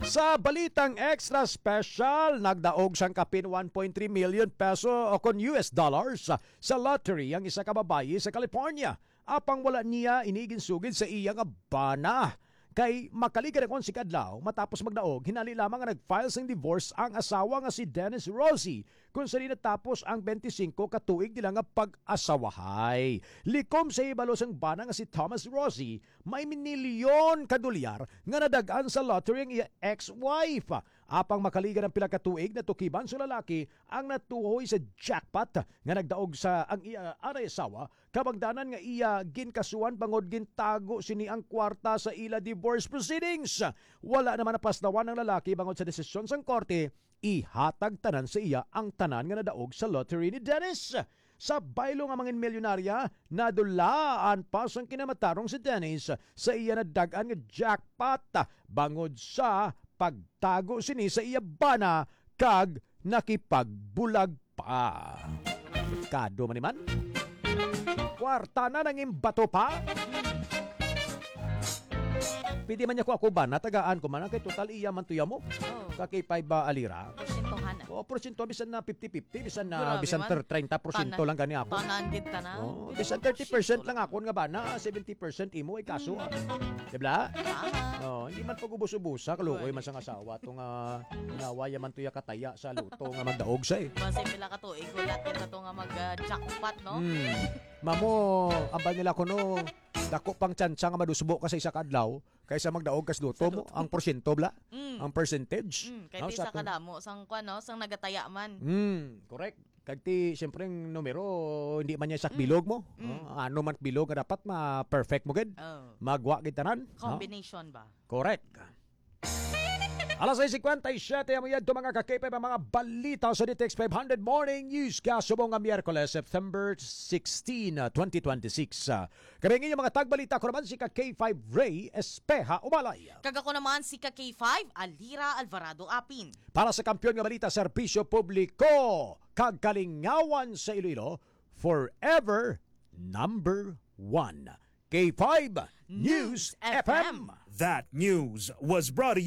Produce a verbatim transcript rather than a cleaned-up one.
Sa balitang extra special, nagdaog sang kapin one point three million peso o kon U S dollars sa lottery ang isa ka babayi sa California. Apang wala niya inigin sugid sa iyang bana. Kay makaligan akong si Kadlaw matapos magdaog, hinali lamang nga nag-file sang divorce ang asawa nga si Dennis Rosie kung saan natapos ang twenty-five katuig nila nga pag-asawahay. Likom sa ibalo sang bana nga si Thomas Rosie, may minilyon kadolyar nga nadagan sa lottery ang iya ex-wife. Apang makaligan ang pila katuig na tukiban sa lalaki ang natuhoy sa jackpot nga nagdaog sa ang iya aray asawa kabagdanan nga iya ginkasuan bangod gintago sini ang kwarta sa ila divorce proceedings. Wala naman napastawan ng lalaki bangod sa desisyon sang korte, ihatag tanan sa iya ang tanan nga nadaog sa lottery ni Dennis. Sa baylo nga mangin milyonarya, nadulaan pa sang kinamatarong si Dennis sa iya nadagan nga jackpot bangod sa pagtago sini sa iya bana kag nakipagbulag pa. Kado man man. Kwarta na nang imbato pa. Pwede man niya ko ako ba, natagaan ko man, kay total iya man tuya mo. Oh. Kakipay ba alira? Porsentohan. O, porsyento, bisan na fifty-fifty, bisan na, Grabe bisan man. thirty percent Tanan- lang gani ako. Tanan din tanan. Oh, bisan thirty percent lang ako nga ba, na seventy percent imo ay kaso. Ah. Diba? Tama. Oh, hindi man pag-ubos-ubusa, kalukoy man sang asawa, itong uh, inawaya man tuya kataya sa luto nga magdaog sa eh. Base pila ka tuig, gulat din ka to nga mag-jackpot, no? Hmm. Mamo, abal nila ko no, dako pang tsansa nga madusbo ka sa isa kadlaw kaysa magdaog kas luto mo ang porsyento bla, Mm. ang percentage. Mm, kay No, di sa atong- kadamo, sang kuan, no? Sang nagataya man. Hmm, correct. Kagti siyempre ang numero hindi man niya sak bilog mo. Oh, ano man bilog nga dapat ma-perfect mo gid. Oh. Magwa gid tanan. No? Combination ba? Correct. Alas seis fifty-seven ang mga mga kakipay mga balita sa D T X five hundred Morning News kasubong nga Miyerkules, September sixteenth, twenty twenty-six. Karingin yung mga tagbalita ko naman si ka K five Ray Espeja Umalay. Kagako naman si ka K five, Alira Alvarado Apin. Para sa kampiyon nga balita, serbisyo publiko, kagkalingawan sa Iloilo, forever number one. K five News, News F M. F M. That news was brought to you